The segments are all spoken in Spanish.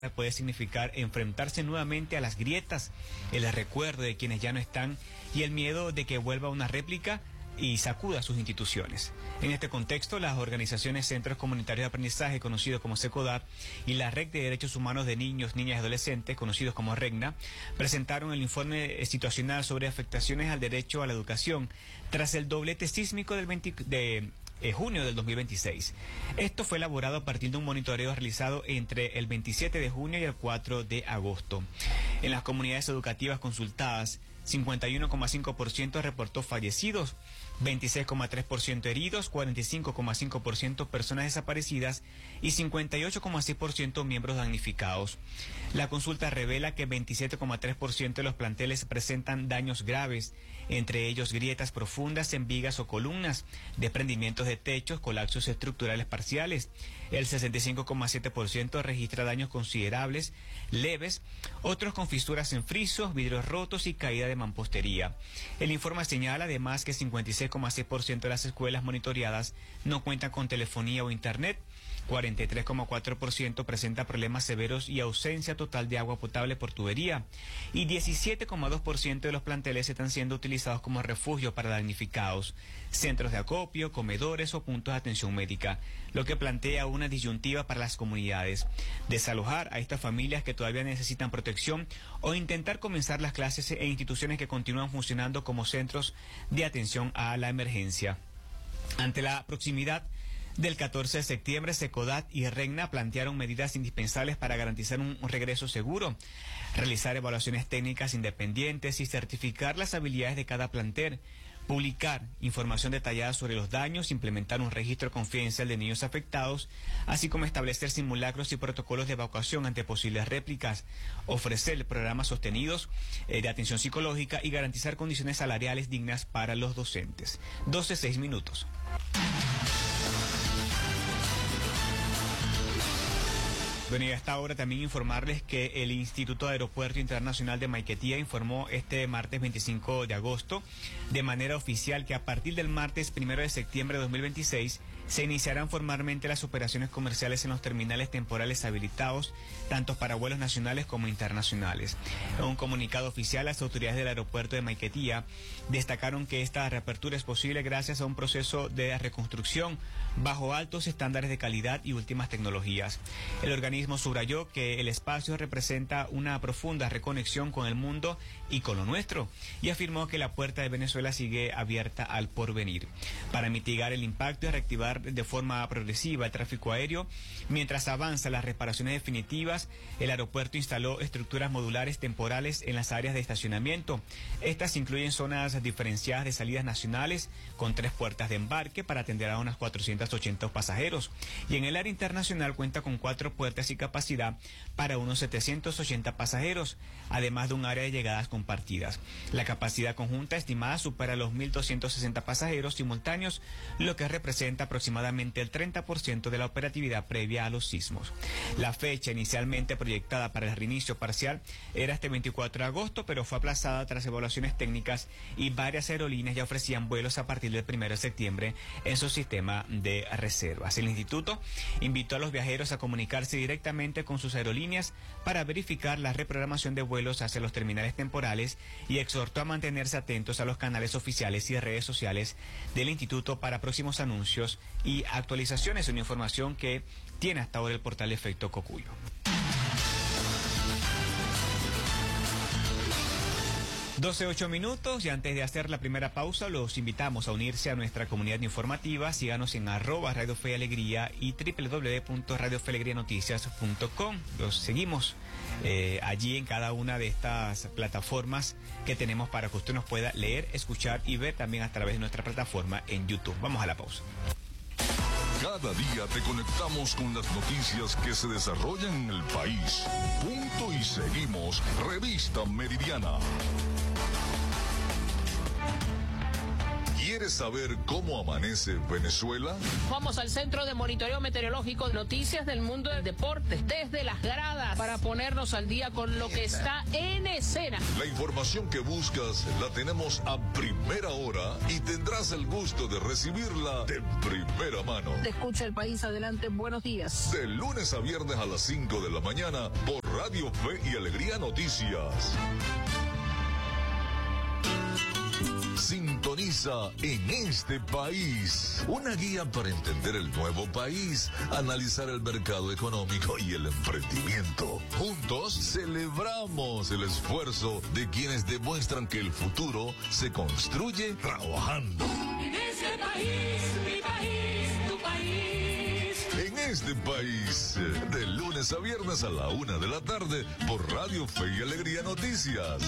puede significar enfrentarse nuevamente a las grietas, el recuerdo de quienes ya no están y el miedo de que vuelva una réplica y sacuda sus instituciones. En este contexto, las organizaciones Centros Comunitarios de Aprendizaje, conocidos como CECODAP, y la Red de Derechos Humanos de Niños, Niñas y Adolescentes, conocidos como REGNA, presentaron el informe situacional sobre afectaciones al derecho a la educación tras el doblete sísmico de junio del 2026. Esto fue elaborado a partir de un monitoreo realizado entre el 27 de junio y el 4 de agosto. En las comunidades educativas consultadas, 51,5% reportó fallecidos, 26,3% heridos, 45,5% personas desaparecidas y 58,6% miembros damnificados. La consulta revela que 27,3% de los planteles presentan daños graves, entre ellos grietas profundas en vigas o columnas, desprendimientos de techos, colapsos estructurales parciales. El 65,7% registra daños considerables, leves, otros con fisuras en frisos, vidrios rotos y caída de mampostería. El informe señala además que 56,6% de las escuelas monitoreadas no cuentan con telefonía o internet, 43,4% presenta problemas severos y ausencia total de agua potable por tubería, y 17,2% de los planteles están siendo utilizados como refugio para damnificados, centros de acopio, comedores o puntos de atención médica, lo que plantea una disyuntiva para las comunidades: desalojar a estas familias que todavía necesitan protección o intentar comenzar las clases en instituciones que continúan funcionando como centros de atención a la emergencia. Ante la proximidad del 14 de septiembre, CECODAP y REGNA plantearon medidas indispensables para garantizar un regreso seguro, realizar evaluaciones técnicas independientes y certificar las habilidades de cada plantel, publicar información detallada sobre los daños, implementar un registro confidencial de niños afectados, así como establecer simulacros y protocolos de evacuación ante posibles réplicas, ofrecer programas sostenidos de atención psicológica y garantizar condiciones salariales dignas para los docentes. 12:06. Bueno, y hasta ahora también informarles que el Instituto Aeropuerto Internacional de Maiquetía informó este martes 25 de agosto de manera oficial que a partir del martes 1 de septiembre de 2026 se iniciarán formalmente las operaciones comerciales en los terminales temporales habilitados, tanto para vuelos nacionales como internacionales. En un comunicado oficial, las autoridades del aeropuerto de Maiquetía destacaron que esta reapertura es posible gracias a un proceso de reconstrucción bajo altos estándares de calidad y últimas tecnologías. El organismo subrayó que el espacio representa una profunda reconexión con el mundo y con lo nuestro, y afirmó que la puerta de Venezuela sigue abierta al porvenir. Para mitigar el impacto y reactivar de forma progresiva el tráfico aéreo, mientras avanzan las reparaciones definitivas, el aeropuerto instaló estructuras modulares temporales en las áreas de estacionamiento. Estas incluyen zonas diferenciadas de salidas nacionales con 3 puertas de embarque para atender a unos 480 pasajeros, y en el área internacional cuenta con 4 puertas y capacidad para unos 780 pasajeros, además de un área de llegadas compartidas. La capacidad conjunta estimada supera los 1.260 pasajeros simultáneos, lo que representa aproximadamente el 30% de la operatividad previa a los sismos. La fecha inicialmente proyectada para el reinicio parcial era este 24 de agosto, pero fue aplazada tras evaluaciones técnicas y varias aerolíneas ya ofrecían vuelos a partir del 1 de septiembre en su sistema de reservas. El instituto invitó a los viajeros a comunicarse directamente con sus aerolíneas para verificar la reprogramación de vuelos hacia los terminales temporales y exhortó a mantenerse atentos a los canales oficiales y redes sociales del instituto para próximos anuncios y actualizaciones. Una información que tiene hasta ahora el portal Efecto Cocuyo. 12:08, y antes de hacer la primera pausa, los invitamos a unirse a nuestra comunidad informativa. Síganos en @Radio Fe y Alegría y www.radiofealegrianoticias.com. Los seguimos allí en cada una de estas plataformas que tenemos para que usted nos pueda leer, escuchar y ver también a través de nuestra plataforma en YouTube. Vamos a la pausa. Cada día te conectamos con las noticias que se desarrollan en el país. Punto y seguimos. Revista Meridiana. Y ¿Quieres saber cómo amanece Venezuela? Vamos al Centro de Monitoreo Meteorológico, noticias del mundo del deporte, desde las gradas, para ponernos al día con lo que está en escena. La información que buscas la tenemos a primera hora y tendrás el gusto de recibirla de primera mano. Te escucha el país, adelante, buenos días. De lunes a viernes a las 5 de la mañana por Radio Fe y Alegría Noticias. Sintoniza En Este País, una guía para entender el nuevo país, analizar el mercado económico y el emprendimiento. Juntos celebramos el esfuerzo de quienes demuestran que el futuro se construye trabajando. En este país, mi país, tu país. En Este País, de lunes a viernes a la 1 de la tarde por Radio Fe y Alegría Noticias.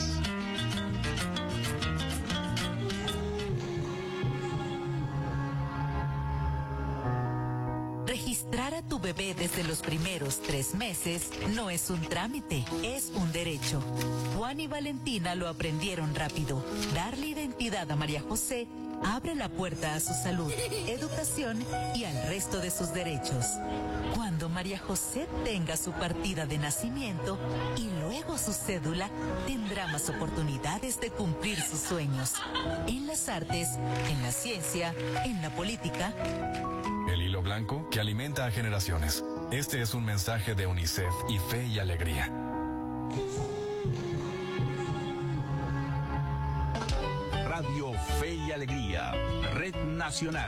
Registrar a tu bebé desde los primeros 3 meses no es un trámite, es un derecho. Juan y Valentina lo aprendieron rápido. Darle identidad a María José abre la puerta a su salud, educación y al resto de sus derechos. Cuando María José tenga su partida de nacimiento y luego su cédula, tendrá más oportunidades de cumplir sus sueños. En las artes, en la ciencia, en la política. El hilo blanco que alimenta a generaciones. Este es un mensaje de UNICEF y Fe y Alegría. Radio Fe y Alegría, Red Nacional.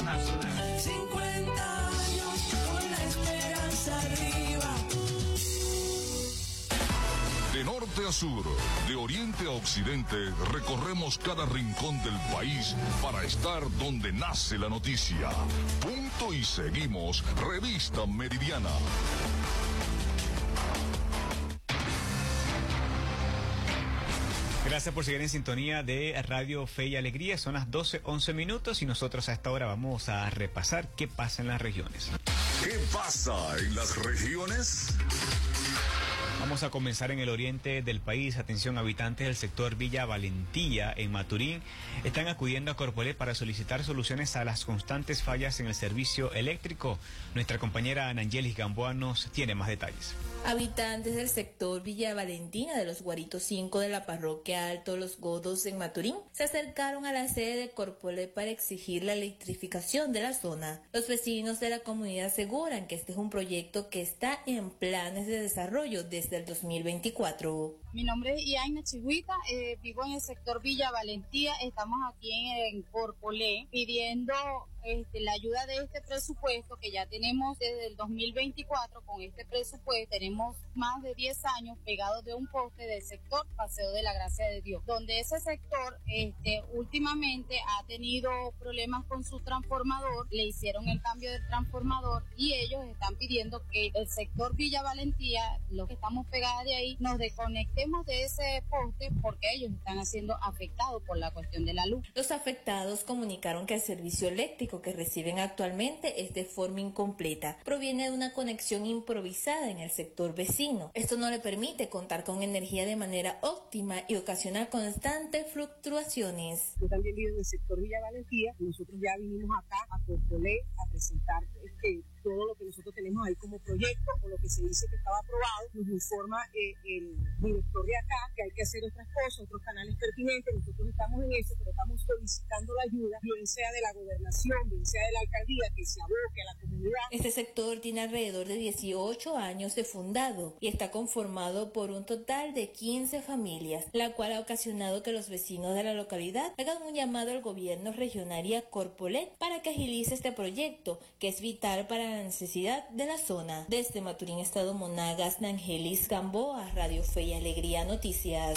50 años con la esperanza arriba. De norte a sur, de oriente a occidente, recorremos cada rincón del país para estar donde nace la noticia. Punto y seguimos, Revista Meridiana. Gracias por seguir en sintonía de Radio Fe y Alegría. Son las 12:11 minutos y nosotros a esta hora vamos a repasar qué pasa en las regiones. ¿Qué pasa en las regiones? Vamos a comenzar en el oriente del país. Atención, habitantes del sector Villa Valentía, en Maturín, están acudiendo a Corpolet para solicitar soluciones a las constantes fallas en el servicio eléctrico. Nuestra compañera Anangelis Gamboa nos tiene más detalles. Habitantes del sector Villa Valentina de los Guaritos 5 de la parroquia Alto Los Godos en Maturín se acercaron a la sede de Corpolet para exigir la electrificación de la zona. Los vecinos de la comunidad aseguran que este es un proyecto que está en planes de desarrollo desde el 2024. Mi nombre es Iaina Chigüita, vivo en el sector Villa Valentía. Estamos aquí en Corpolet pidiendo la ayuda de este presupuesto que ya tenemos desde el 2024. Con este presupuesto tenemos más de 10 años pegados de un poste del sector Paseo de la Gracia de Dios, donde ese sector últimamente ha tenido problemas con su transformador. Le hicieron el cambio del transformador y ellos están pidiendo que el sector Villa Valentía, los que estamos pegados de ahí, nos desconectemos de ese poste porque ellos están siendo afectados por la cuestión de la luz. Los afectados comunicaron que el servicio eléctrico que reciben actualmente es de forma incompleta. Proviene de una conexión improvisada en el sector vecino. Esto no le permite contar con energía de manera óptima y ocasiona constantes fluctuaciones. Yo también vivo en el sector Villa Valentía. Nosotros ya vinimos acá a Corpolet a presentar todo lo que nosotros tenemos ahí como proyecto o lo que se dice que estaba aprobado. Nos informa el director de acá que hay que hacer otras cosas, otros canales pertinentes. Nosotros estamos en eso, pero estamos solicitando la ayuda, bien sea de la gobernación, bien sea de la alcaldía, que se aboque a la comunidad. Este sector tiene alrededor de 18 años de fundado y está conformado por un total de 15 familias, la cual ha ocasionado que los vecinos de la localidad hagan un llamado al gobierno regional y a Corpolet para que agilice este proyecto, que es vital para la necesidad de la zona. Desde Maturín, Estado Monagas, Anangelis Gamboa, Radio Fe y Alegría Noticias.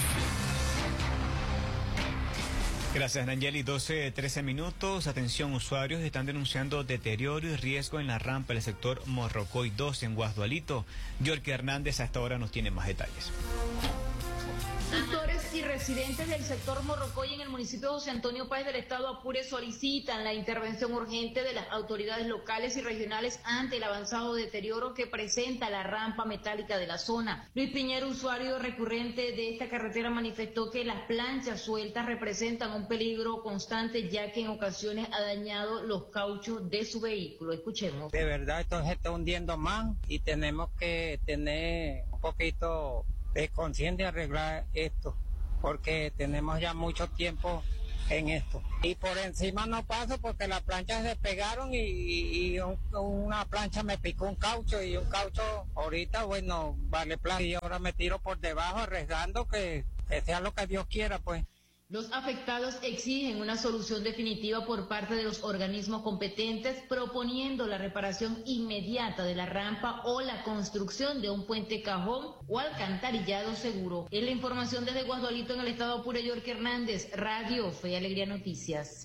Gracias, Nangeli. 12:13 minutos. Atención, usuarios están denunciando deterioro y riesgo en la rampa del sector Morrocoy 2 en Guasdualito. York Hernández a esta hora nos tiene más detalles. Sectores Comerciantes y residentes del sector Morrocoy en el municipio de José Antonio Páez del estado Apure solicitan la intervención urgente de las autoridades locales y regionales ante el avanzado deterioro que presenta la rampa metálica de la zona. Luis Piñero, usuario recurrente de esta carretera, manifestó que las planchas sueltas representan un peligro constante, ya que en ocasiones ha dañado los cauchos de su vehículo. Escuchemos. De verdad esto se está hundiendo más y tenemos que tener un poquito de conciencia de arreglar esto, porque tenemos ya mucho tiempo en esto. Y por encima no paso porque las planchas se pegaron y una plancha me picó un caucho y un caucho ahorita, bueno, vale plata. Y ahora me tiro por debajo arriesgando que sea lo que Dios quiera, pues. Los afectados exigen una solución definitiva por parte de los organismos competentes, proponiendo la reparación inmediata de la rampa o la construcción de un puente cajón o alcantarillado seguro. Es la información desde Guadualito en el estado Apure. York Hernández, Radio Fe y Alegría Noticias.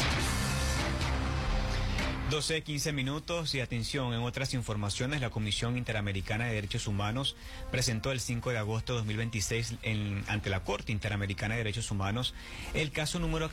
12:15 minutos y atención, en otras informaciones, la Comisión Interamericana de Derechos Humanos presentó el 5 de agosto de 2026 ante la Corte Interamericana de Derechos Humanos el caso número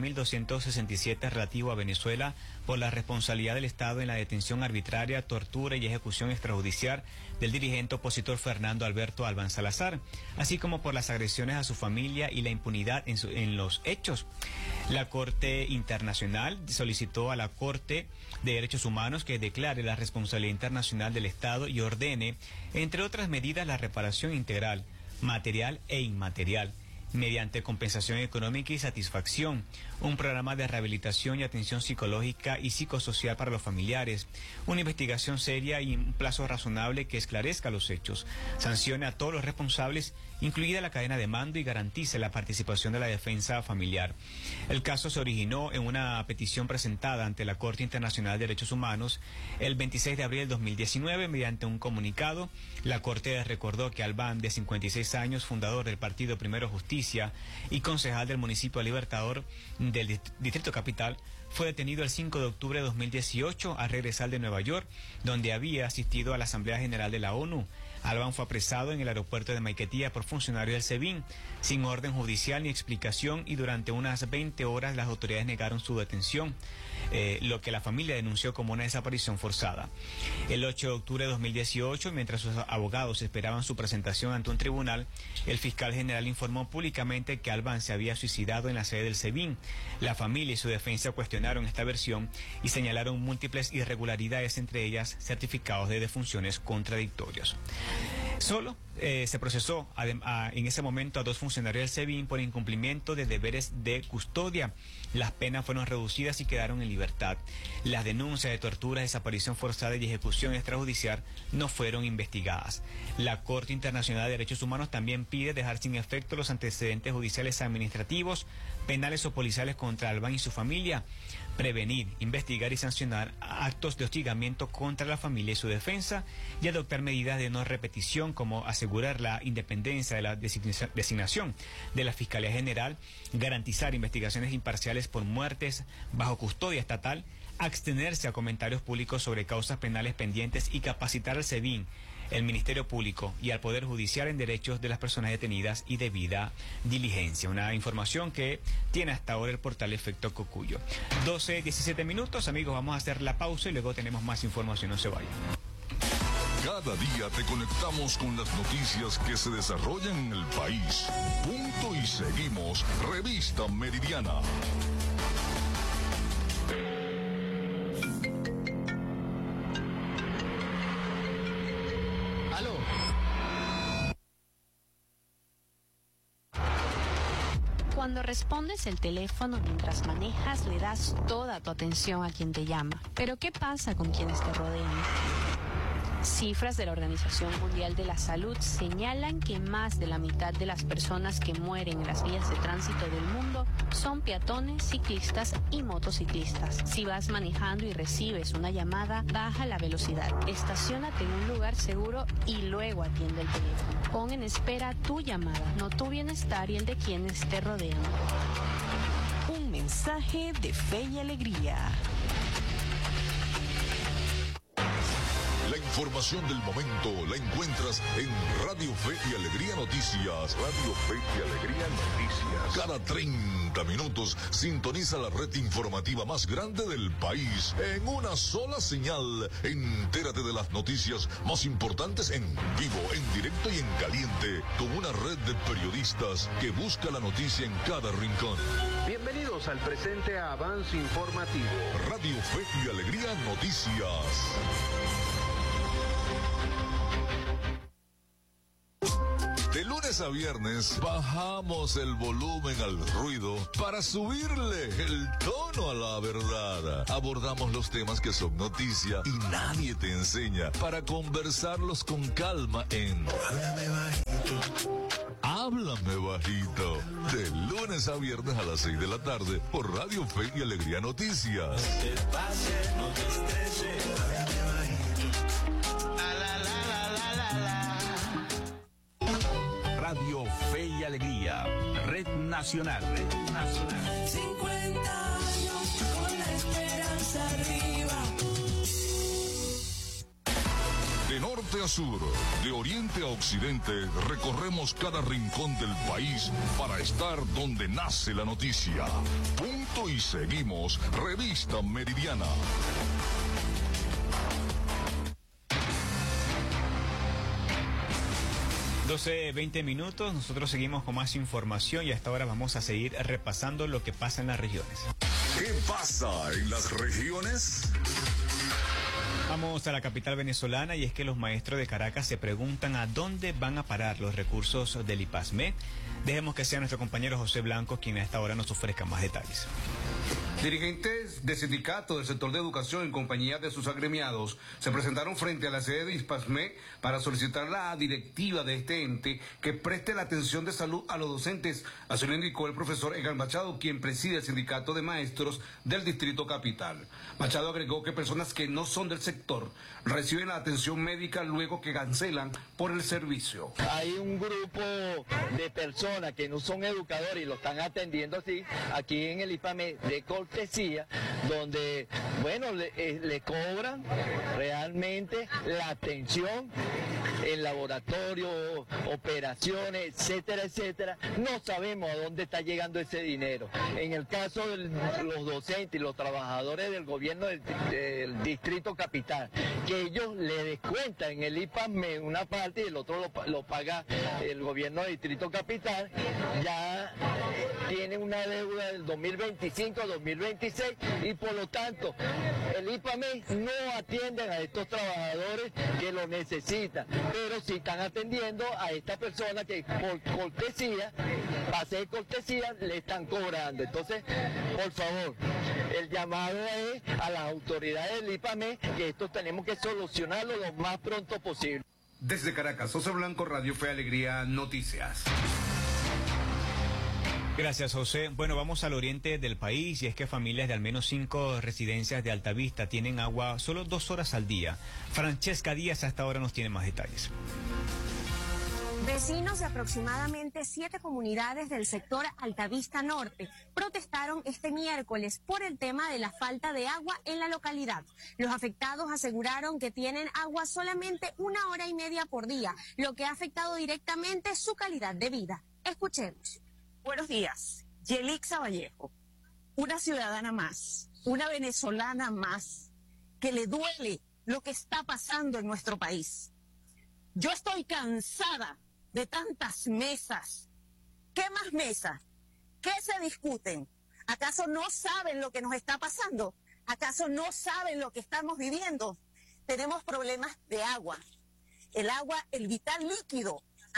14.267 relativo a Venezuela por la responsabilidad del Estado en la detención arbitraria, tortura y ejecución extrajudicial del dirigente opositor Fernando Alberto Albán Salazar, así como por las agresiones a su familia y la impunidad en los hechos. La Corte Internacional solicitó a la Corte de Derechos Humanos que declare la responsabilidad internacional del Estado y ordene, entre otras medidas, la reparación integral, material e inmaterial, mediante compensación económica y satisfacción, un programa de rehabilitación y atención psicológica y psicosocial para los familiares, una investigación seria y un plazo razonable que esclarezca los hechos, sancione a todos los responsables, incluida la cadena de mando, y garantice la participación de la defensa familiar. El caso se originó en una petición presentada ante la Corte Internacional de Derechos Humanos el 26 de abril del 2019. Mediante un comunicado, la Corte recordó que Albán, de 56 años, fundador del Partido Primero Justicia y concejal del municipio Libertador del Distrito Capital, fue detenido el 5 de octubre de 2018 al regresar de Nueva York, donde había asistido a la Asamblea General de la ONU. Albán fue apresado en el aeropuerto de Maiquetía por funcionarios del SEBIN, sin orden judicial ni explicación, y durante unas 20 horas las autoridades negaron su detención, lo que la familia denunció como una desaparición forzada. El 8 de octubre de 2018, mientras sus abogados esperaban su presentación ante un tribunal, el fiscal general informó públicamente que Albán se había suicidado en la sede del SEBIN. La familia y su defensa cuestionaron esta versión y señalaron múltiples irregularidades, entre ellas certificados de defunciones contradictorios. Solo se procesó en ese momento a 2 funcionarios del SEBIN por incumplimiento de deberes de custodia. Las penas fueron reducidas y quedaron en libertad. Las denuncias de tortura, desaparición forzada y ejecución extrajudicial no fueron investigadas. La Corte Internacional de Derechos Humanos también pide dejar sin efecto los antecedentes judiciales, administrativos, penales o policiales contra Albán y su familia, prevenir, investigar y sancionar actos de hostigamiento contra la familia y su defensa, y adoptar medidas de no repetición, como asegurar la independencia de la designación de la Fiscalía General, garantizar investigaciones imparciales por muertes bajo custodia estatal, abstenerse a comentarios públicos sobre causas penales pendientes y capacitar al SEBIN, el Ministerio Público y al Poder Judicial en derechos de las personas detenidas y debida diligencia. Una información que tiene hasta ahora el portal Efecto Cocuyo. 12:17 minutos, amigos, vamos a hacer la pausa y luego tenemos más información, no se vayan. Cada día te conectamos con las noticias que se desarrollan en el país. Punto y seguimos. Revista Meridiana. Aló. Cuando respondes el teléfono mientras manejas, le das toda tu atención a quien te llama. Pero ¿qué pasa con quienes te rodean? Cifras de la Organización Mundial de la Salud señalan que más de la mitad de las personas que mueren en las vías de tránsito del mundo son peatones, ciclistas y motociclistas. Si vas manejando y recibes una llamada, baja la velocidad, estaciónate en un lugar seguro y luego atiende el teléfono. Pon en espera tu llamada, no tu bienestar y el de quienes te rodean. Un mensaje de Fe y Alegría. La información del momento la encuentras en Radio Fe y Alegría Noticias. Radio Fe y Alegría Noticias. Cada 30 minutos sintoniza la red informativa más grande del país en una sola señal. Entérate de las noticias más importantes en vivo, en directo y en caliente, con una red de periodistas que busca la noticia en cada rincón. Bienvenidos al presente avance informativo. Radio Fe y Alegría Noticias. De lunes a viernes bajamos el volumen al ruido para subirle el tono a la verdad. Abordamos los temas que son noticia y nadie te enseña para conversarlos con calma en Háblame Bajito. Háblame Bajito. De lunes a viernes a las 6 de la tarde por Radio Fe y Alegría Noticias. No te pases, no te estreses. Háblame bajito. La, la, la, la, la, la. Radio Fe y Alegría, Red Nacional. Red Nacional. 50 años con la esperanza arriba. De norte a sur, de oriente a occidente, recorremos cada rincón del país para estar donde nace la noticia. Punto y seguimos. Revista Meridiana. 12:20 minutos, nosotros seguimos con más información y hasta ahora vamos a seguir repasando lo que pasa en las regiones. ¿Qué pasa en las regiones? Vamos a la capital venezolana y es que los maestros de Caracas se preguntan a dónde van a parar los recursos del IPASME. Dejemos que sea nuestro compañero José Blanco quien a esta hora nos ofrezca más detalles. Dirigentes de sindicatos del sector de educación en compañía de sus agremiados se presentaron frente a la sede de IPASME para solicitar la directiva de este ente que preste la atención de salud a los docentes. Así lo indicó el profesor Egan Machado, quien preside el sindicato de maestros del Distrito Capital. Machado agregó que personas que no son del sector reciben la atención médica luego que cancelan por el servicio. Hay un grupo de personas que no son educadores y lo están atendiendo así, aquí en el IPASME de cortesía, donde, bueno, le cobran realmente la atención en laboratorio, operaciones, etcétera, etcétera. No sabemos a dónde está llegando ese dinero. En el caso de los docentes y los trabajadores del gobierno del Distrito Capital, que ellos le descuentan en el IPASME una parte y el otro lo paga el gobierno del Distrito Capital, ya tiene una deuda del 2025-2026 y por lo tanto el IPASME no atiende a estos trabajadores que lo necesitan, pero sí están atendiendo a esta persona que por cortesía, pase de cortesía, le están cobrando. Entonces, por favor, el llamado es a las autoridades del IPASME que esto tenemos que solucionarlo lo más pronto posible. Desde Caracas, José Blanco, Radio Fe Alegría Noticias. Gracias, José. Bueno, vamos al oriente del país y es que familias de al menos 5 residencias de Altavista tienen agua solo 2 horas al día. Francesca Díaz hasta ahora nos tiene más detalles. Vecinos de aproximadamente 7 comunidades del sector Altavista Norte protestaron este miércoles por el tema de la falta de agua en la localidad. Los afectados aseguraron que tienen agua solamente 1 hora y media por día, lo que ha afectado directamente su calidad de vida. Escuchemos. Buenos días, Yelixa Vallejo, una ciudadana más, una venezolana más, que le duele lo que está pasando en nuestro país. Yo estoy cansada de tantas mesas. ¿Qué más mesas? ¿Qué se discuten? ¿Acaso no saben lo que nos está pasando? ¿Acaso no saben lo que estamos viviendo? Tenemos problemas de agua. El agua, el vital líquido,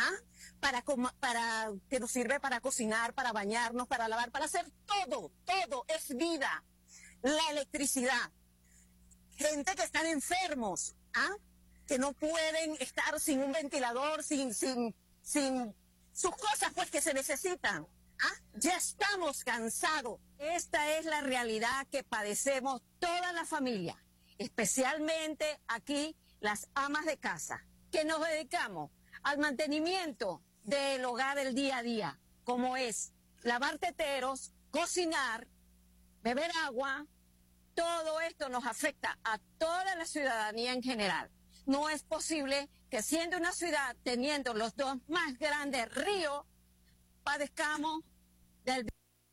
para que nos sirve para cocinar, para bañarnos, para lavar, para hacer todo es vida. La electricidad. Gente que están enfermos, que no pueden estar sin un ventilador, sin sus cosas pues que se necesitan. Ya estamos cansados. Esta es la realidad que padecemos toda la familia, especialmente aquí las amas de casa, que nos dedicamos al mantenimiento del hogar del día a día, como es lavar teteros, cocinar, beber agua. Todo esto nos afecta a toda la ciudadanía en general. No es posible que siendo una ciudad, teniendo los dos más grandes ríos, padezcamos del...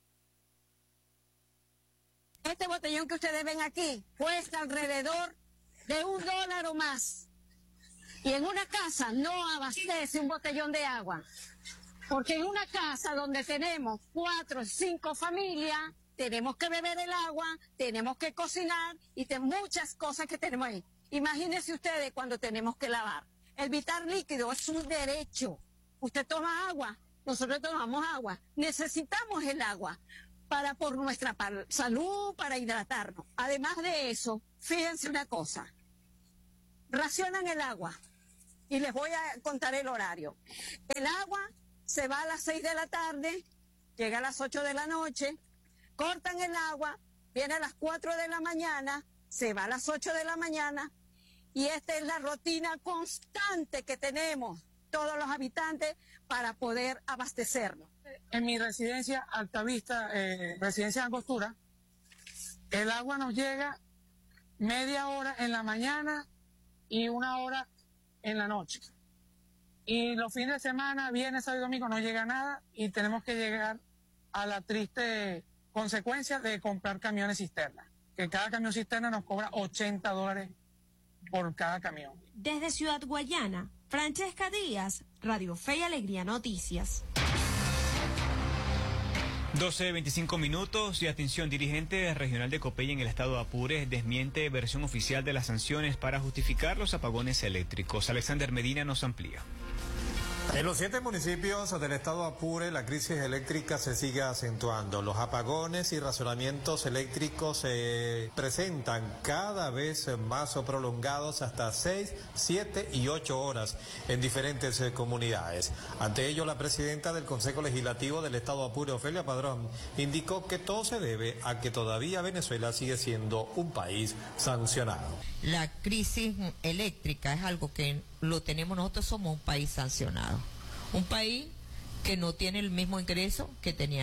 Este botellón que ustedes ven aquí cuesta alrededor de $1 o más. Y en una casa no abastece un botellón de agua. Porque en una casa donde tenemos 4 o 5 familias, tenemos que beber el agua, tenemos que cocinar y muchas cosas que tenemos ahí. Imagínense ustedes cuando tenemos que lavar. El vital líquido es un derecho. Usted toma agua, nosotros tomamos agua. Necesitamos el agua por nuestra salud, para hidratarnos. Además de eso, fíjense una cosa. Racionan el agua y les voy a contar el horario. El agua se va a las 6 de la tarde, llega a las 8 de la noche, cortan el agua, viene a las 4 de la mañana, se va a las 8 de la mañana, y esta es la rutina constante que tenemos todos los habitantes para poder abastecernos. En mi residencia Altavista, residencia Angostura, el agua nos llega media hora en la mañana y 1 hora en la noche. Y los fines de semana, viernes, sábado y domingo, no llega nada y tenemos que llegar a la triste consecuencia de comprar camiones cisterna, que cada camión cisterna nos cobra $80 por cada camión. Desde Ciudad Guayana, Francesca Díaz, Radio Fe y Alegría Noticias. 12:25 minutos y atención, dirigente regional de Copey en el estado de Apure desmiente versión oficial de las sanciones para justificar los apagones eléctricos. Alexander Medina nos amplía. En los 7 municipios del estado Apure la crisis eléctrica se sigue acentuando. Los apagones y racionamientos eléctricos se presentan cada vez más prolongados hasta 6, 7 y 8 horas en diferentes comunidades. Ante ello, la presidenta del Consejo Legislativo del estado Apure, Ofelia Padrón, indicó que todo se debe a que todavía Venezuela sigue siendo un país sancionado. La crisis eléctrica es algo que lo tenemos nosotros, somos un país sancionado. Un país que no tiene el mismo ingreso que tenía